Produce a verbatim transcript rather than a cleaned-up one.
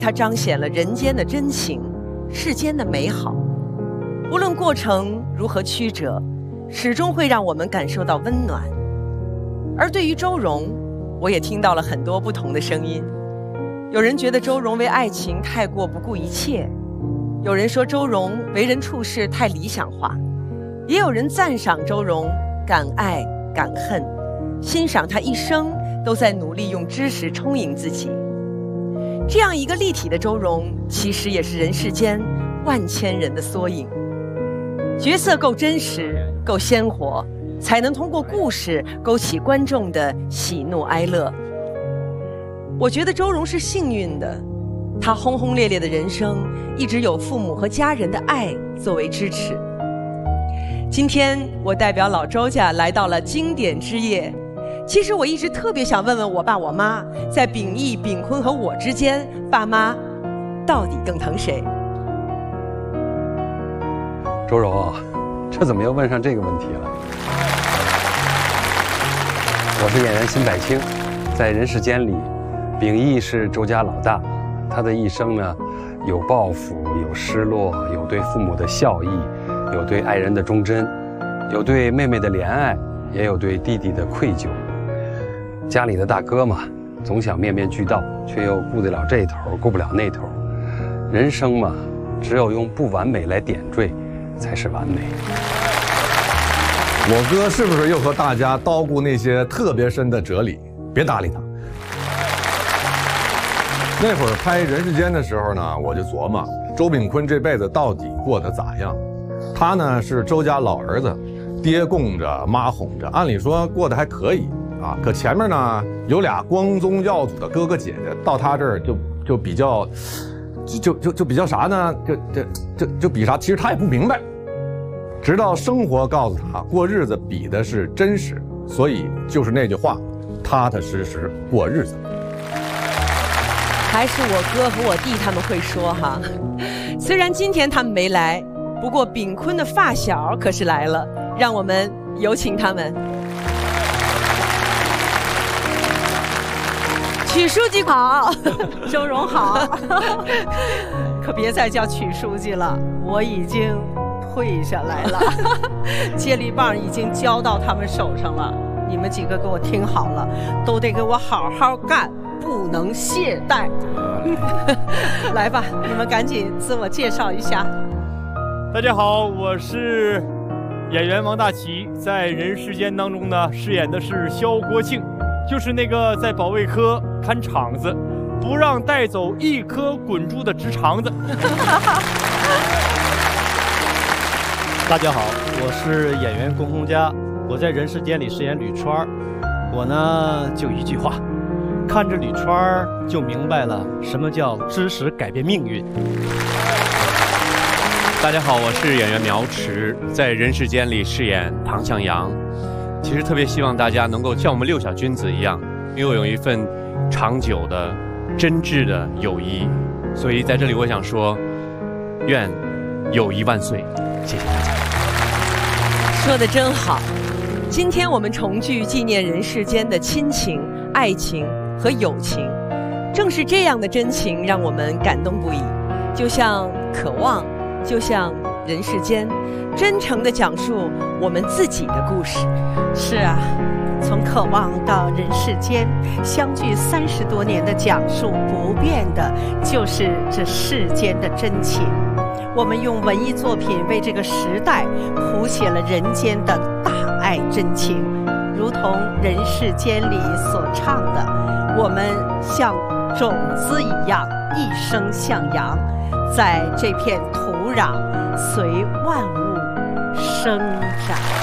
它彰显了人间的真情，世间的美好。无论过程如何曲折，始终会让我们感受到温暖。而对于周蓉，我也听到了很多不同的声音。有人觉得周蓉为爱情太过不顾一切，有人说周蓉为人处事太理想化，也有人赞赏周蓉敢爱敢恨，欣赏她一生都在努力用知识充盈自己。这样一个立体的周蓉，其实也是人世间万千人的缩影。角色够真实，够鲜活，才能通过故事勾起观众的喜怒哀乐。我觉得周蓉是幸运的，她轰轰烈烈的人生一直有父母和家人的爱作为支持。今天我代表老周家来到了经典之夜。其实我一直特别想问问我爸我妈，在秉义、秉坤和我之间，爸妈到底更疼谁？ 周蓉，这怎么又问上这个问题了？我是演员辛柏青，在人世间里，秉义是周家老大，他的一生呢，有抱负，有失落，有对父母的孝义，有对爱人的忠贞，有对妹妹的怜爱，也有对弟弟的愧疚。家里的大哥嘛，总想面面俱到，却又顾得了这头，顾不了那头。人生嘛，只有用不完美来点缀，才是完美。 我哥是不是又和大家叨咕那些特别深的哲理？别搭理他。那会儿拍《人世间》的时候呢，我就琢磨周秉坤这辈子到底过得咋样。他呢是周家老儿子，爹供着妈哄着，按理说过得还可以啊。可前面呢有俩光宗耀祖的哥哥姐姐，到他这儿就就比较，就就就比较啥呢？就就就就比啥？其实他也不明白。直到生活告诉他，过日子比的是真实，所以就是那句话，踏踏实实过日子。 还是我哥和我弟他们会说哈。虽然今天他们没来，不过秉坤的发小可是来了，让我们有请他们。曲书记好， 周蓉好，可别再叫曲书记了，我已经退下来了，接力棒已经交到他们手上了。你们几个给我听好了，都得给我好好干，不能懈怠。来吧，你们赶紧自我介绍一下。 大家好，我是演员王大奇，在《人世间》当中呢，饰演的是萧国庆，就是那个在保卫科看场子，不让带走一颗滚珠的直肠子。 大家好，我是演员龚洪嘉，我在《人世间》里饰演吕川。我呢就一句话，看着吕川就明白了什么叫知识改变命运。 大家好，我是演员苗迟，在《人世间》里饰演唐向阳。其实特别希望大家能够像我们六小君子一样，拥有一份长久的、真挚的友谊。所以在这里，我想说，愿友谊万岁！谢谢大家。 说得真好。今天我们重聚，纪念人世间的亲情、爱情和友情。正是这样的真情，让我们感动不已。就像渴望，就像人世间，真诚地讲述我们自己的故事。 是啊，从渴望到人世间，相距三十多年的讲述，不变的就是这世间的真情。我们用文艺作品为这个时代谱写了人间的大爱真情，如同人世间里所唱的，我们像种子一样一生向阳，在这片土壤随万物生长。